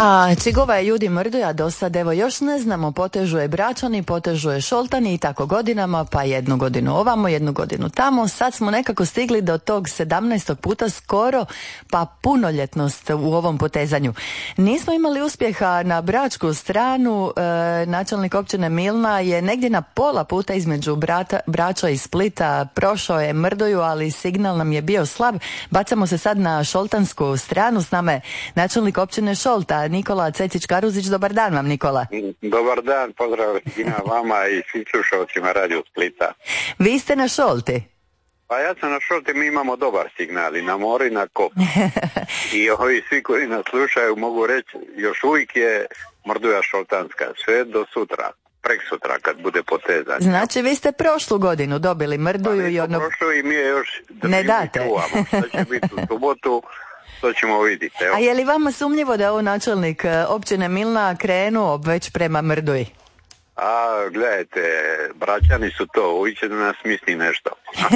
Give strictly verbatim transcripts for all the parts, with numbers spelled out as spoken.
A čigova je ljudi mrduja do sad, evo još ne znamo, potežu je Bračani, potežu je Šoltani i tako godinama, pa jednu godinu ovamo, jednu godinu tamo. Sad smo nekako stigli do tog sedamnaestog puta skoro, pa punoljetnost u ovom potezanju. Nismo imali uspjeha na bračku stranu, e, načelnik općine Milna je negdje na pola puta između Brata, Brača i Splita, prošao je Mrdoju, ali signal nam je bio slab. Bacamo se sad na šoltansku stranu, s nama je načelnik općine Šolta, Nikola Cecić-Karuzić. Dobar dan vam, Nikola. Dobar dan, pozdrav i na vama i svim slušalcima Radio Splita. Vi ste na Šolti? Pa ja sam na Šolti, mi imamo dobar signal i na mori i na kopnu. I ovi svi koji nas slušaju mogu reći, još uvijek je Mrduja šoltanska, sve do sutra, prek sutra kad bude potezan. Znači vi ste prošlu godinu dobili Mrduju pa i ono... prošlu i mi je još... Ne date. Čuvamo. Što će biti u subotu, to ćemo vidjeti. Evo. A je li vama sumnjivo da je ovo načelnik općine Milna krenuo već prema Mrduji? A, gledajte, Bračani su to, uvijek će da nas misli nešto.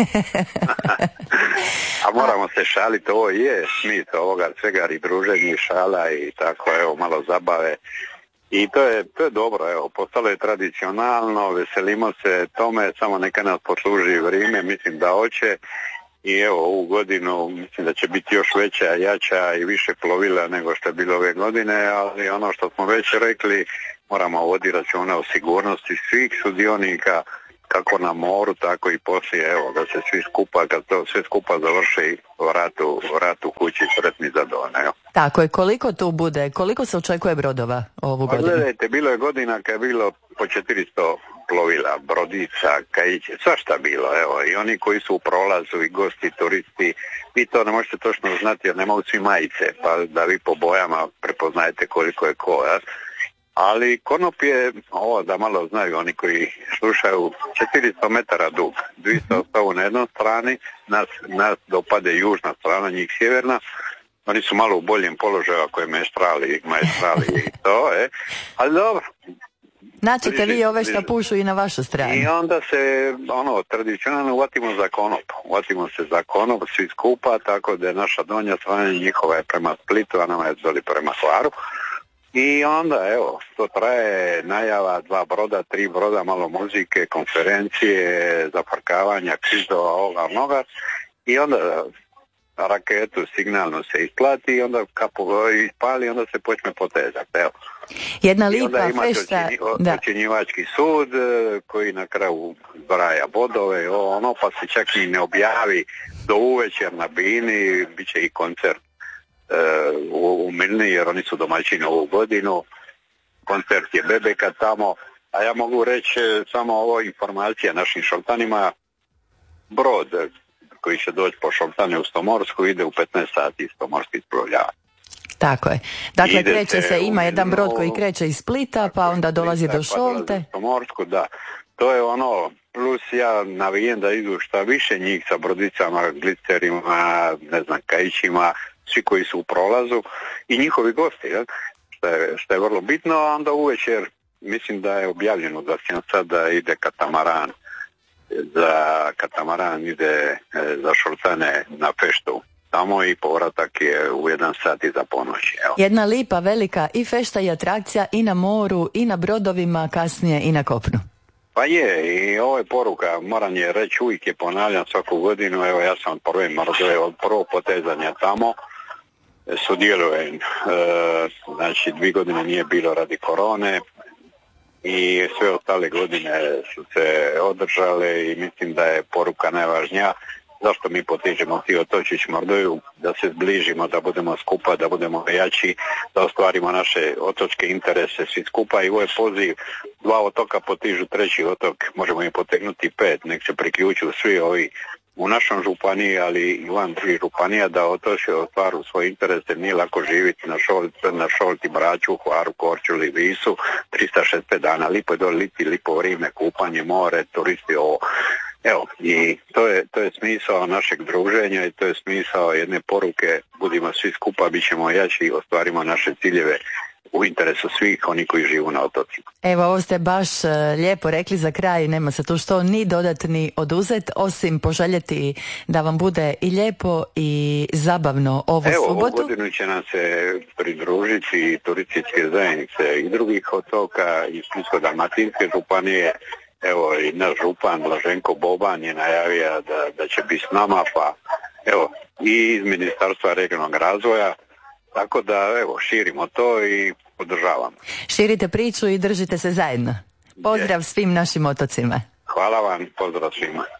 A moramo se šaliti, ovo je smisao ovoga svega i druženja i šala i tako, evo, malo zabave. I to je, to je dobro, evo, postalo je tradicionalno, veselimo se tome, samo neka nas posluži vrijeme, mislim da hoće. I evo, ovu godinu mislim da će biti još veća, jača i više plovila nego što je bilo ove godine, ali ono što smo već rekli, moramo voditi računa o sigurnosti svih sudionika, kako na moru, tako i poslije, evo, da se svi skupa, kad to sve skupa završi, vratu, vratu kući sretni zadovoljni. Tako je, koliko tu bude, koliko se očekuje brodova ovu pa, godinu? Gledajte, bilo je godina kad je bilo po četiristo plovila, brodica, kajiće, svašta bilo, evo, i oni koji su u prolazu, i gosti, turisti, vi to ne možete točno znati jer ne mogu svi majice, pa da vi po bojama prepoznajete koliko je ko, ja? Ali konop je, ovo da malo znaju oni koji slušaju, četiristo metara dug, dvjesto ostavu na jednoj strani, nas, nas dopade južna strana, njih sjeverna, oni su malo u boljem položaju ako je maestrali, maestrali i to, e, ali dobro. Naćete vi ove što pušu i na vašu stranu. I onda se, ono, tradicionalno uvatimo za konop. Uvatimo se za konop, svi skupa, tako da je naša donja strana, njihova je prema Splitu, a nama je doli prema Hvaru. I onda, evo, to traje najava, dva broda, tri broda, malo muzike, konferencije, zaparkavanja, kvizova, ovoga, mnoga. I onda raketu signalno se isplati i onda kapu ispali, onda se počne potezati, evo. Jedna lipa fešta, da. Ocjenjivački sud koji na kraju zbraja bodove, ono, pa se čak i ne objavi do uvečer na bini, bit će i koncert e, u, u Milni, jer oni su domaćini ovu godinu, koncert je Bebeka tamo, a ja mogu reći samo ovo informacija našim šoltanima, brod koji će doći po Šoltane u Stomorsku ide u petnaest sati iz Stomorski isplovljava. Tako je. Dakle, Idete kreće se, ima jedan brod koji kreće iz Splita, pa onda dolazi do Šolte. Pa Stomorsku, da. To je ono, plus ja navijem da idu šta više njih sa brodicama, glicerima, ne znam, kajićima, svi koji su u prolazu i njihovi gosti, ja? Što je, što je vrlo bitno, a onda uvečer mislim da je objavljeno da sad da ide katamaran. Za katamaran ide za Šoltane na feštu tamo i povratak je u jedan sat iza ponoći. Evo. Jedna lipa, velika i fešta i atrakcija i na moru i na brodovima, kasnije i na kopnu. Pa je, i ovo je poruka, moram je reći, uvijek je ponavljam svaku godinu, evo ja sam od prve Mrdoje, od prvog potezanja tamo, sudjelujem, e, znači dvije godine nije bilo radi korone, i sve ostale godine su se održale i mislim da je poruka najvažnija. Zašto mi potičemo ti otočić Mrdoju, da se zbližimo, da budemo skupa, da budemo jači, da ostvarimo naše otočke interese svi skupa i ovo je poziv, dva otoka potižu treći otok, možemo im potegnuti pet, nek se priključuju svi ovi u našom županiji, ali i van drugih županija da otoče ostvaru svoje interese, nije lako živjeti na Šolti, na Šolti, Braču, Hvaru, Korčuli, Visu, tristo šezdeset pet dana, lipo je dole liti, lipo vrijeme, kupanje, more, turisti, ovo. Evo, i to je, to je smisao našeg druženja i to je smisao jedne poruke, budimo svi skupa, bit ćemo jači i ostvarimo naše ciljeve u interesu svih oni koji živu na otocima. Evo, ovo ste baš uh, lijepo rekli za kraj, nema se tu što ni dodat ni oduzet, osim poželjeti da vam bude i lijepo i zabavno ovu Evo, subotu. Evo, ovu godinu će nam se pridružiti turističke zajednice i drugih otoka i Splitsko-dalmatinske županije. Evo, i naš župan Blaženko Boban je najavio da, da će biti s nama, pa evo, i iz Ministarstva regionalnog razvoja. Tako da, evo, širimo to i podržavamo. Širite priču i držite se zajedno. Pozdrav svim našim otocima. Hvala vam, pozdrav svima.